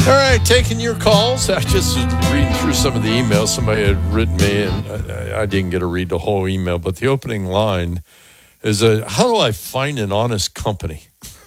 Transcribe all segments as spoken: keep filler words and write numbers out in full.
All right, taking your calls. I just was reading through some of the emails somebody had written me, and I, I didn't get to read the whole email, but the opening line is, a, how do I find an honest company?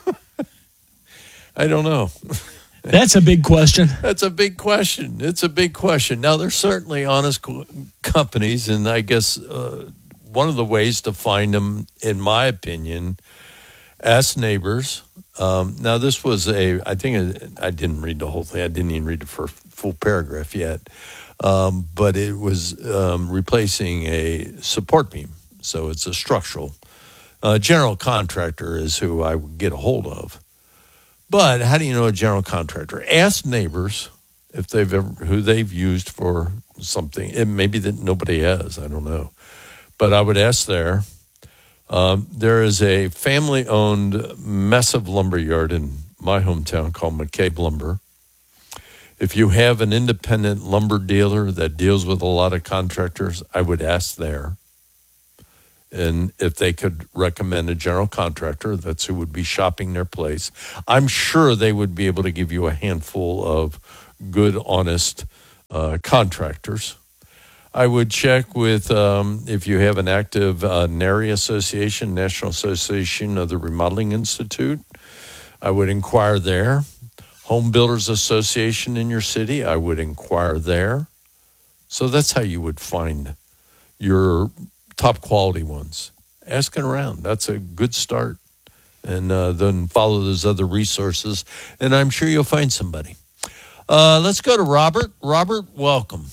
I don't know. That's a big question. That's a big question. It's a big question. Now, there's certainly honest co- companies, and I guess uh, one of the ways to find them, in my opinion, ask neighbors. Um, now, this was a, I think it, I didn't read the whole thing. I didn't even read the first full paragraph yet. Um, but it was um, replacing a support beam. So it's a structural. Uh, general contractor is who I would get a hold of. But how do you know a general contractor? Ask neighbors if they've ever, who they've used for something. It may be that nobody has. I don't know. But I would ask there. Um, there is a family-owned massive lumber yard in my hometown called McCabe Lumber. If you have an independent lumber dealer that deals with a lot of contractors, I would ask there. And if they could recommend a general contractor, that's who would be shopping their place. I'm sure they would be able to give you a handful of good, honest uh, contractors. I would check with, um, if you have an active uh, NARI Association, National Association of the Remodeling Institute, I would inquire there. Home Builders Association in your city, I would inquire there. So that's how you would find your top quality ones. Asking around, that's a good start. And uh, then follow those other resources, and I'm sure you'll find somebody. Uh, let's go to Robert. Robert, welcome.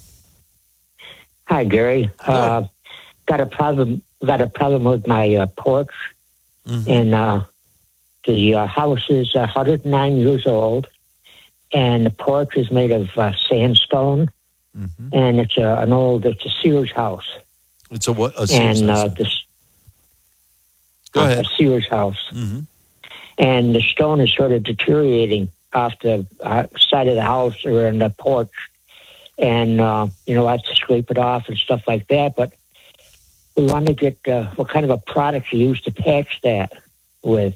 Hi, Gary. Uh, got a problem. Got a problem with my uh, porch, mm-hmm. and uh, the uh, house is one hundred nine years old, and the porch is made of uh, sandstone, mm-hmm. and it's a, an old. It's a Sears house. It's a what? A Sears and house. Uh, this, Go uh, ahead. A Sears house, mm-hmm. and the stone is sort of deteriorating off the uh, side of the house or in the porch. And, uh, you know, I have to scrape it off and stuff like that. But we want to get uh, what kind of a product you use to patch that with.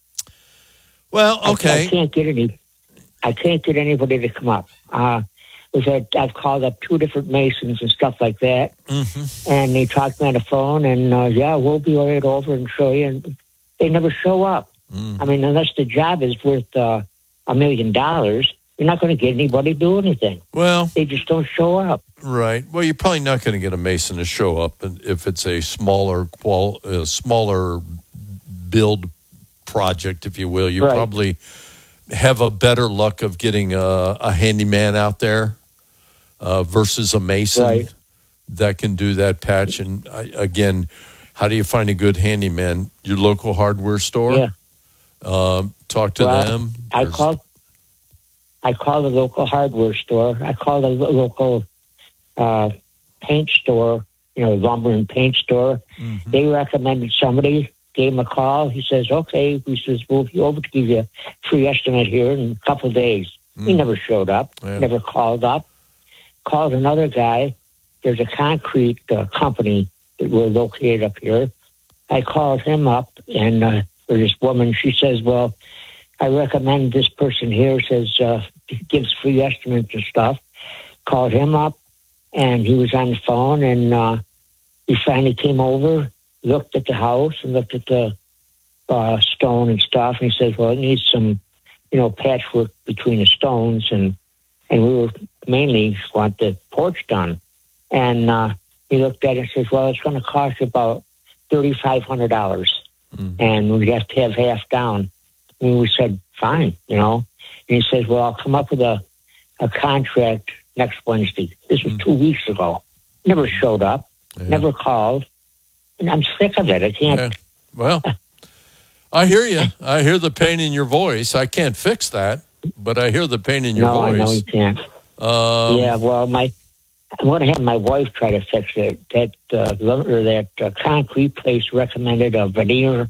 Well, okay. I, I can't get any. I can't get anybody to come up. Uh, we've had, I've called up two different masons and stuff like that. Mm-hmm. And they talked to me on the phone. And, uh, yeah, we'll be right over and show you. And they never show up. Mm. I mean, unless the job is worth uh, a million dollars. You're not going to get anybody to do anything. Well, they just don't show up. Right. Well, you're probably not going to get a mason to show up if it's a smaller qual, uh, smaller build project, if you will. You right. probably have a better luck of getting a, a handyman out there uh, versus a mason right. that can do that patch. And I, again, how do you find a good handyman? Your local hardware store. Yeah. Um, talk to well, them. I There's, called. I called the local hardware store. I called the local uh, paint store, you know, lumber and paint store. Mm-hmm. They recommended somebody, gave him a call. He says, okay, he says, we'll be over to give you a free estimate here in a couple of days. Mm. He never showed up, yeah. never called up. Called another guy. There's a concrete uh, company that we're located up here. I called him up, and uh, there's this woman, she says, well, I recommend this person here, says, uh, gives free estimates and stuff. Called him up, and he was on the phone, and uh, he finally came over, looked at the house, and looked at the uh, stone and stuff, and he says, well, it needs some, you know, patchwork between the stones, and and we were mainly want the porch done. And uh, he looked at it and says, well, it's going to cost you about thirty-five hundred dollars, mm-hmm. and we have to have half down. And we said, fine, you know. And he says, well, I'll come up with a, a contract next Wednesday. This was two weeks ago. Never showed up, yeah. never called. And I'm sick of it. I can't. Yeah. Well, I hear you. I hear the pain in your voice. I can't fix that, but I hear the pain in your no, voice. No, I know you can't. Um, yeah, well, my I'm going to have my wife try to fix it. That, uh, or that uh, concrete place recommended a veneer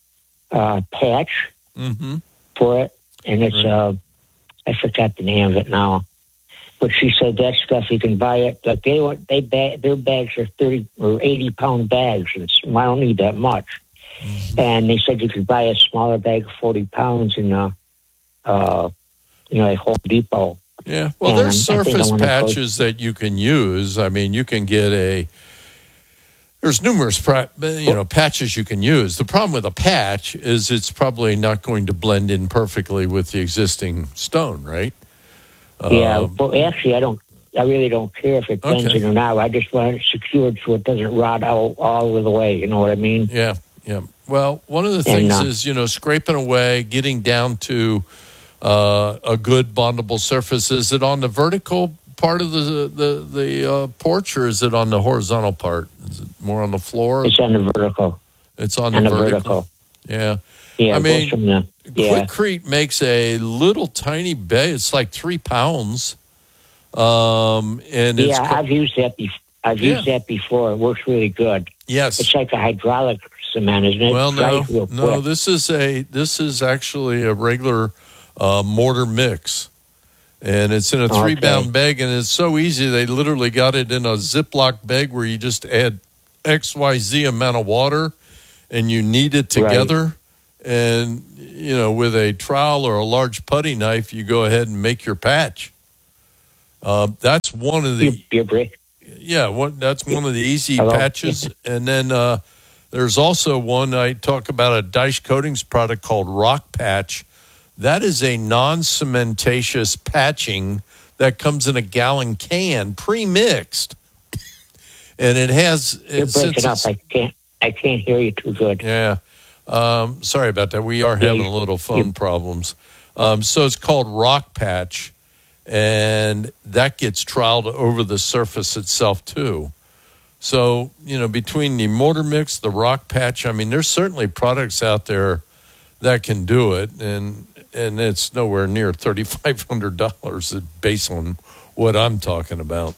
uh, patch. Mm-hmm. For it, and it's right. uh, I forgot the name of it now, but she said that stuff you can buy it. Like they want they bag their bags are thirty or eighty pound bags, and I don't need that much. Mm-hmm. And they said you could buy a smaller bag of forty pounds, and uh, uh, you know, like Home Depot. Yeah. Well, And there's I think I surface wanna go- patches that you can use. I mean, you can get a. There's numerous, pra- you know, patches you can use. The problem with a patch is it's probably not going to blend in perfectly with the existing stone, right? Yeah, Um, well, actually, I don't. I really don't care if it blends Okay. in or not. I just want it secured so it doesn't rot out all of the way. You know what I mean? Yeah, yeah. Well, one of the things uh, is, you know, scraping away, getting down to uh, a good bondable surface. Is it on the vertical part of the the the uh, porch, or is it on the horizontal part? Is it more on the floor? It's on the vertical. It's on On the the vertical. vertical. Yeah. Yeah, I it mean, goes from the yeah. Quickcrete makes a little tiny bag. It's like three pounds. Um, and it's Yeah, co- I've used that. Bef- I've Yeah. used that before. It works really good. yes. It's like a hydraulic cement, isn't it? Well, It no, dries real no. quick. This is a this is actually a regular uh, mortar mix, and it's in a three Okay. pound bag, and it's so easy. They literally got it in a Ziploc bag where you just add X Y Z amount of water, and you knead it together. And you know, with a trowel or a large putty knife, you go ahead and make your patch. Uh, that's one of Your, the your brick. yeah, one, that's one of the easy Hello? patches. And then uh, there's also one I talk about, a Dice Coatings product called Rock Patch. That is a non-cementatious patching that comes in a gallon can, pre-mixed, and it has. You're It, since breaking up. it's- I can't. I can't hear you too good. yeah, um, sorry about that. We are having a little phone problems. Um, so it's called Rock Patch, and that gets troweled over the surface itself too. So, you know, between the mortar mix, the Rock Patch, I mean, there's certainly products out there that can do it, and and it's nowhere near thirty-five hundred dollars based on what I'm talking about.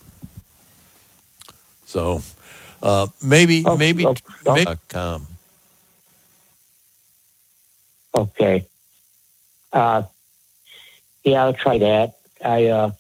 So uh, maybe, Oh, maybe, oh, oh. maybe. Um, Okay. Uh, yeah, I'll try that. I, uh,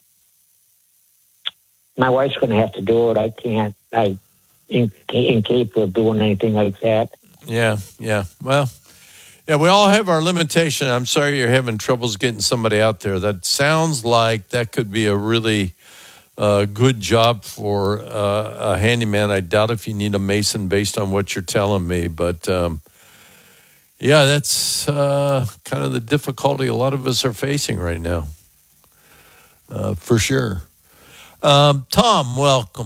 my wife's going to have to do it. I can't. I in, incapable of doing anything like that. Yeah, yeah. Well, yeah, we all have our limitation. I'm sorry you're having troubles getting somebody out there. That sounds like that could be a really uh, good job for uh, a handyman. I doubt if you need a mason based on what you're telling me, but um, yeah, that's uh, kind of the difficulty a lot of us are facing right now, uh, for sure. Um, Tom, welcome.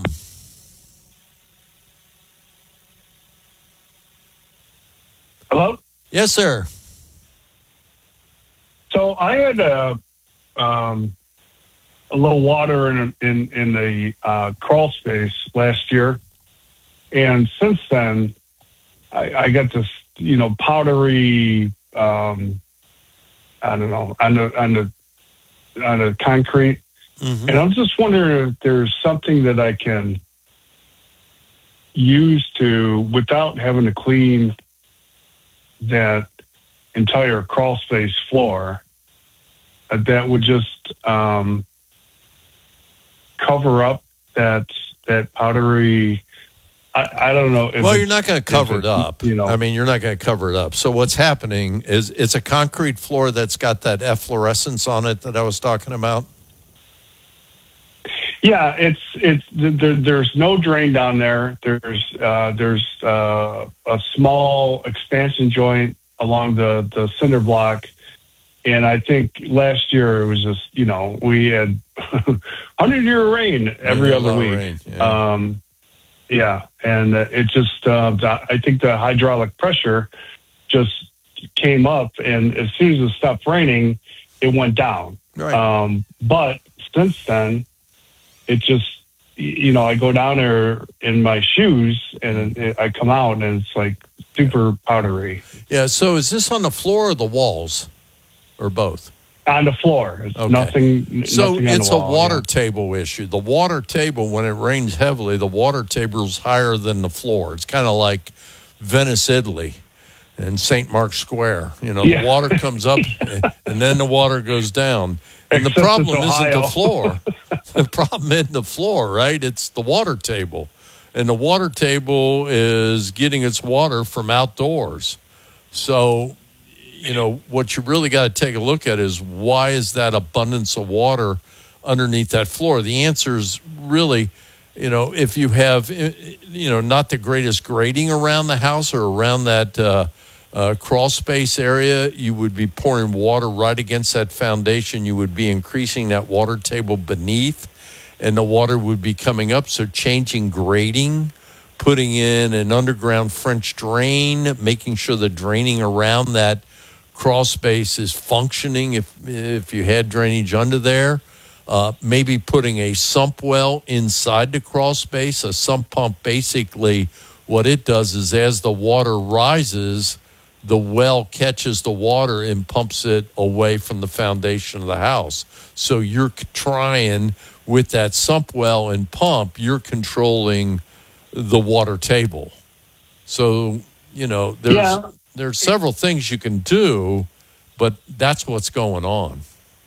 Hello? Yes, sir. So I had a, um, a little water in in, in the uh, crawl space last year. And since then, I, I got this, you know, powdery, um, I don't know, on the, on the, on the concrete. Mm-hmm. And I'm just wondering if there's something that I can use to, without having to clean that entire crawl space floor, uh, that would just um, cover up that that powdery. I, I don't know. If Well, it's- you're not going to cover if it up. You know, I mean, you're not going to cover it up. So what's happening is it's a concrete floor that's got that efflorescence on it that I was talking about. yeah, it's it's there, there's no drain down there. There's uh, there's uh, a small expansion joint along the the cinder block. And I think last year it was just, you know, we had hundred year rain every Yeah, a other lot of week. rain, yeah. Um, yeah. And uh, it just, uh, the, I think the hydraulic pressure just came up, and as soon as it stopped raining, it went down. Right. Um, but since then, it just, y- you know, I go down there in my shoes and it, I come out and it's like super powdery Yeah. So is this on the floor or the walls, or both? on the floor. It's Okay. nothing. So nothing on it's the a wall, water yeah. table issue. The water table, when it rains heavily, the water table is higher than the floor. It's kind of like Venice, Italy, and Saint Mark's Square. You know, Yeah. the water comes up and then the water goes down. And the Except problem it's isn't the Ohio. floor. The problem isn't the floor, right? It's the water table. And the water table is getting its water from outdoors. So, you know, what you really got to take a look at is why is that abundance of water underneath that floor? The answer is really, you know, if you have, you know, not the greatest grading around the house or around that uh, uh, crawl space area, you would be pouring water right against that foundation. You would be increasing that water table beneath, and the water would be coming up. So changing grading, putting in an underground French drain, making sure the draining around that crawl space is functioning if if you had drainage under there. Uh, maybe putting a sump well inside the crawl space. A sump pump, basically what it does is as the water rises, the well catches the water and pumps it away from the foundation of the house. So you're trying, with that sump well and pump, you're controlling the water table. So, you know, there's Yeah. there's several things you can do, but that's what's going on.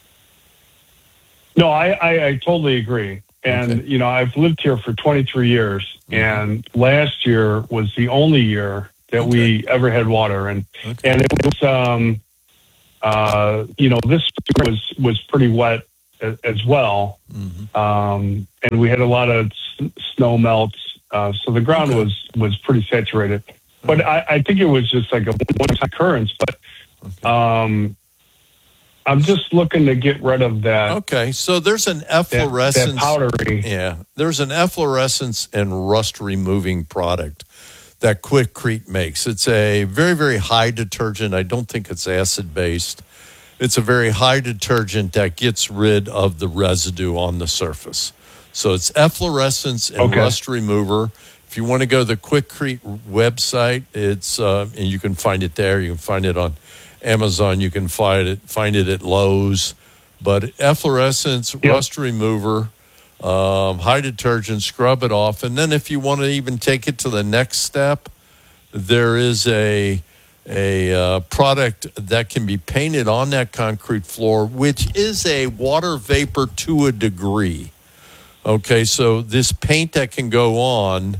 No, I, I, I totally agree. And, Okay. you know, I've lived here for twenty-three years, and last year was the only year that we ever had water. And, Okay. and it was, um, uh, you know, this was, was pretty wet as, as well. Mhm. Um, and we had a lot of s- snow melts. Uh, so the ground Okay. was, was pretty saturated. But I, I think it was just like a one-time occurrence. But um, I'm just looking to get rid of that, Okay, so there's an that, that efflorescence. powdery. Yeah, there's an efflorescence and rust removing product that Quikrete makes. It's a very, very high detergent. I don't think it's acid based. It's a very high detergent that gets rid of the residue on the surface. So it's efflorescence and Okay. rust remover. If you want to go to the Quikrete website, it's uh, and you can find it there. You can find it on Amazon. You can find it find it at Lowe's. But efflorescence, Yep. rust remover, um, high detergent, scrub it off, and then if you want to even take it to the next step, there is a a uh, product that can be painted on that concrete floor, which is a water vapor to a degree. Okay, so this paint that can go on,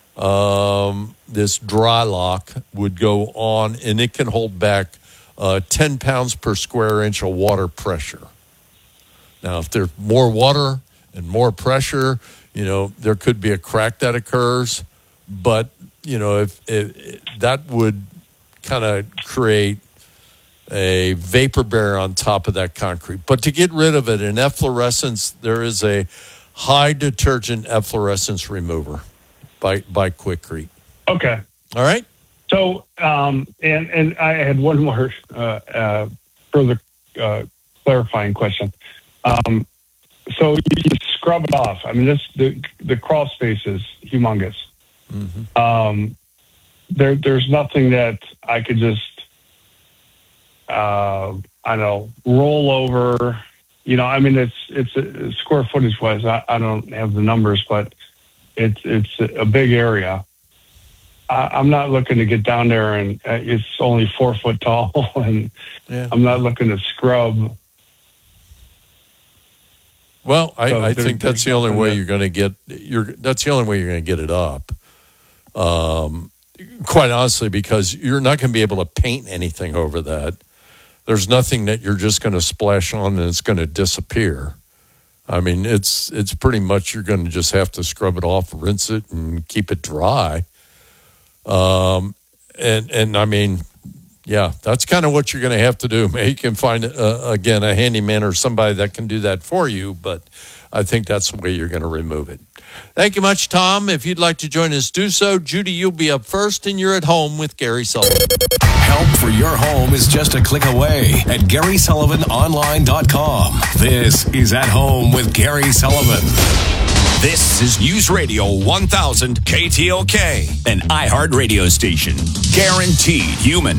um, this dry lock would go on, and it can hold back uh, ten pounds per square inch of water pressure. Now, if there's more water and more pressure, you know, there could be a crack that occurs. But, you know, if, if that would kind of create a vapor barrier on top of that concrete. But to get rid of it, in efflorescence, there is a high detergent efflorescence remover by, by Quikrete. Okay. All right? So, um, and, and I had one more uh, uh, further uh, clarifying question. Um, so you, you scrub it off. I mean, this the the crawl space is humongous. Mm-hmm. Um, there, there's nothing that I could just, uh, I don't know, roll over. You know, I mean, it's it's a, square footage wise. I, I don't have the numbers, but it's it's a big area. I, I'm not looking to get down there, and uh, it's only four foot tall, and Yeah. I'm not looking to scrub. Well, I, So I there- think that's there's the only nothing way that- you're going to get you're. That's the only way you're going to get it up. Um, quite honestly, because you're not going to be able to paint anything over that. There's nothing that you're just going to splash on and it's going to disappear. I mean, it's it's pretty much you're going to just have to scrub it off, rinse it, and keep it dry. Um, and and I mean, yeah, that's kind of what you're going to have to do. Maybe you can find uh, again a handyman or somebody that can do that for you, but I think that's the way you're going to remove it. Thank you much, Tom. If you'd like to join us, do so. Judy, you'll be up first, and you're at home with Gary Sullivan. Help for your home is just a click away at Gary Sullivan Online dot com. This is At Home with Gary Sullivan. This is News Radio one thousand K T L K, an iHeart radio station. Guaranteed human.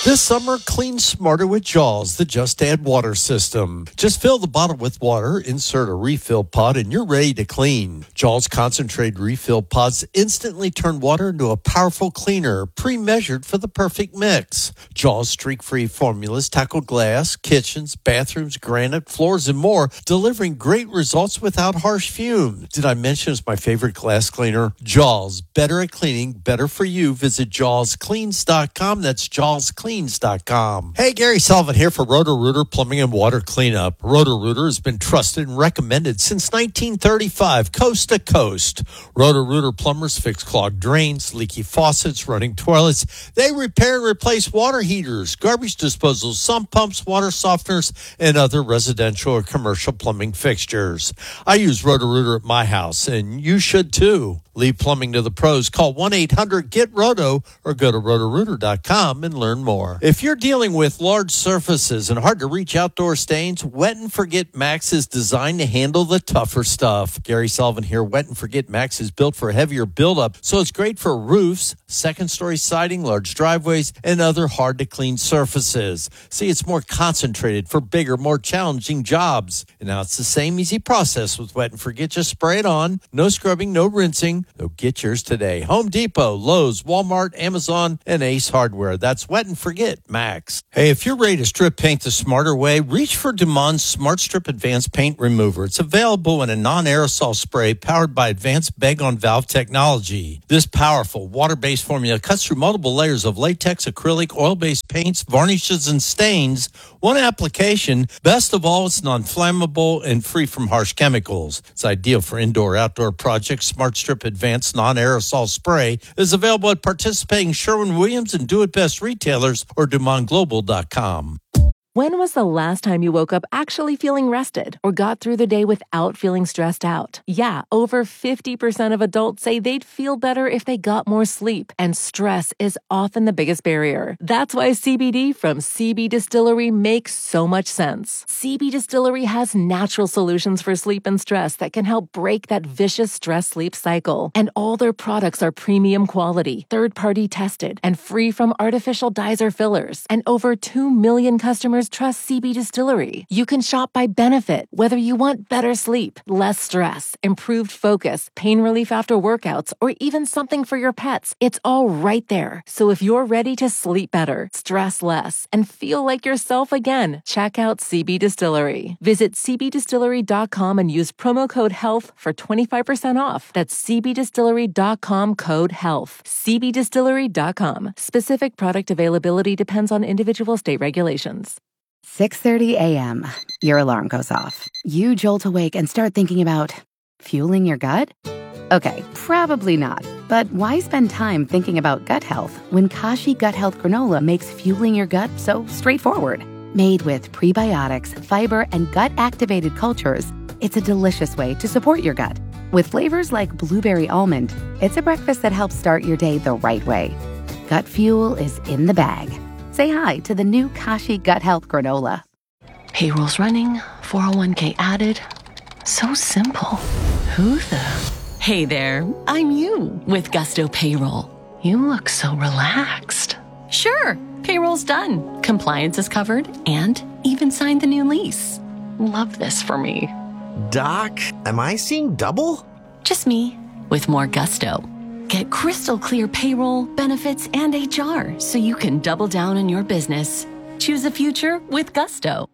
This summer, clean smarter with Jaws, the Just Add Water system. Just fill the bottle with water, insert a refill pod, and you're ready to clean. Jaws concentrated refill pods instantly turn water into a powerful cleaner, pre-measured for the perfect mix. Jaws streak-free formulas tackle glass, kitchens, bathrooms, granite, floors, and more, delivering great results without harsh fume. Did I mention it's my favorite glass cleaner? Jaws, better at cleaning, better for you. Visit jaws cleans dot com. That's jaws cleans dot com. Hey, Gary Sullivan here for Roto-Rooter Plumbing and Water Cleanup. Roto-Rooter has been trusted and recommended since nineteen thirty-five, coast to coast. Roto-Rooter plumbers fix clogged drains, leaky faucets, running toilets. They repair and replace water heaters, garbage disposals, sump pumps, water softeners, and other residential or commercial plumbing fixtures. I use Roto-Rooter at my house, and you should too. Leave plumbing to the pros. Call one eight hundred get roto or go to roto rooter dot com and learn more. If you're dealing with large surfaces and hard-to-reach outdoor stains, Wet and Forget Max is designed to handle the tougher stuff. Gary Sullivan here. Wet and Forget Max is built for heavier buildup, so it's great for roofs, second-story siding, large driveways, and other hard-to-clean surfaces. See, it's more concentrated for bigger, more challenging jobs. And now it's the same easy process with Wet and Forget. Just spray it on. No scrubbing, no rinsing. So get yours today. Home Depot, Lowe's, Walmart, Amazon, and Ace Hardware. That's Wet and Forget Max. Hey, if you're ready to strip paint the smarter way, reach for Dumont Smart Strip Advanced Paint Remover. It's available in a non-aerosol spray powered by advanced bag-on-valve technology. This powerful water-based formula cuts through multiple layers of latex, acrylic, oil-based paints, varnishes, and stains. One application. Best of all, it's non-flammable and free from harsh chemicals. It's ideal for indoor-outdoor projects. Smart Strip Advanced Non-Aerosol Spray is available at participating Sherwin-Williams and Do It Best retailers or Dumont Global dot com. When was the last time you woke up actually feeling rested or got through the day without feeling stressed out? Yeah, over fifty percent of adults say they'd feel better if they got more sleep, and stress is often the biggest barrier. That's why C B D from C B Distillery makes so much sense. C B Distillery has natural solutions for sleep and stress that can help break that vicious stress-sleep cycle. And all their products are premium quality, third-party tested, and free from artificial dyes or fillers. And over two million customers trust C B Distillery. You can shop by benefit, whether you want better sleep, less stress, improved focus, pain relief after workouts, or even something for your pets. It's all right there. So if you're ready to sleep better, stress less, and feel like yourself again, check out C B Distillery. Visit c b distillery dot com and use promo code HEALTH for twenty-five percent off. That's c b distillery dot com code HEALTH. c b distillery dot com. Specific product availability depends on individual state regulations. six thirty a.m. Your alarm goes off. You jolt awake and start thinking about fueling your gut? Okay, probably not. But why spend time thinking about gut health when Kashi Gut Health Granola makes fueling your gut so straightforward? Made with prebiotics, fiber, and gut-activated cultures, it's a delicious way to support your gut. With flavors like blueberry almond, it's a breakfast that helps start your day the right way. Gut fuel is in the bag. Say hi to the new Kashi Gut Health Granola. Payroll's running, four oh one k added. So simple. Who the? Hey there, I'm you with Gusto Payroll. You look so relaxed. Sure, payroll's done. Compliance is covered and even signed the new lease. Love this for me. Doc, am I seeing double? Just me with more gusto. Get crystal clear payroll, benefits, and H R so you can double down on your business. Choose a future with Gusto.